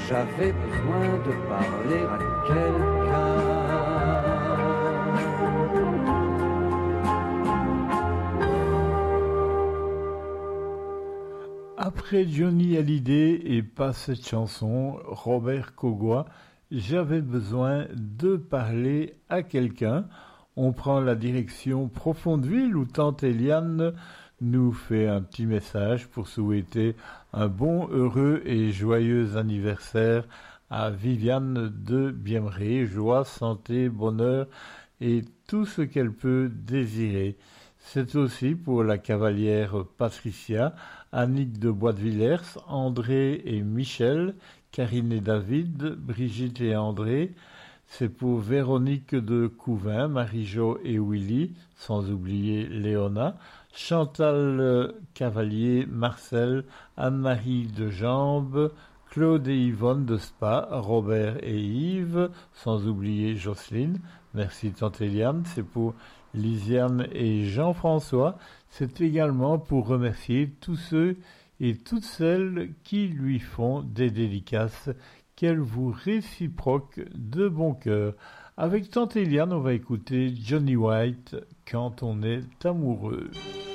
j'avais besoin de parler à quelqu'un. Après Johnny Hallyday et pas cette chanson, Robert Cogoi, j'avais besoin de parler à quelqu'un. On prend la direction Profondeville où tante Eliane nous fait un petit message pour souhaiter un bon, heureux et joyeux anniversaire à Viviane de Biemré. Joie, santé, bonheur et tout ce qu'elle peut désirer. C'est aussi pour la cavalière Patricia, Annick de Bois-de-Villers, André et Michel, Karine et David, Brigitte et André. C'est pour Véronique de Couvin, Marie-Jo et Willy, sans oublier Léona, Chantal Cavalier, Marcel, Anne-Marie de Jambes, Claude et Yvonne de Spa, Robert et Yves, sans oublier Jocelyne. Merci tante Eliane, c'est pour Lisiane et Jean-François. C'est également pour remercier tous ceux et toutes celles qui lui font des dédicaces qu'elle vous réciproque de bon cœur. Avec tante Eliane, on va écouter Johnny White, Quand on est amoureux.